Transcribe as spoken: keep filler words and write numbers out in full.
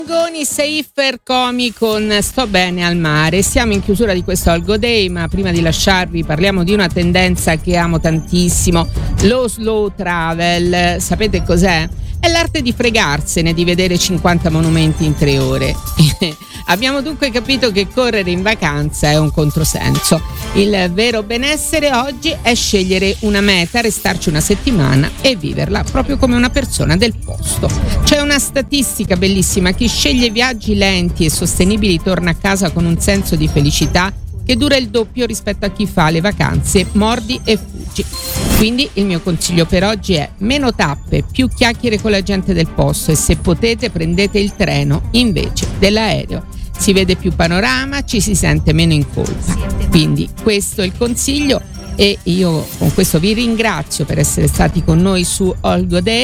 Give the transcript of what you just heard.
Goni Seifer Comi con Sto bene al mare. Siamo in chiusura di questo Algo Day, ma prima di lasciarvi parliamo di una tendenza che amo tantissimo, lo slow travel. Sapete cos'è? È l'arte di fregarsene di vedere cinquanta monumenti in tre ore. Abbiamo dunque capito che correre in vacanza è un controsenso. Il vero benessere oggi è scegliere una meta, restarci una settimana e viverla proprio come una persona del posto. C'è una statistica bellissima: chi sceglie viaggi lenti e sostenibili torna a casa con un senso di felicità che dura il doppio rispetto a chi fa le vacanze mordi e fuggi. Quindi il mio consiglio per oggi è meno tappe, più chiacchiere con la gente del posto, e se potete prendete il treno invece dell'aereo. Si vede più panorama, ci si sente meno in colpa. Quindi questo è il consiglio, e io con questo vi ringrazio per essere stati con noi su Algo Day.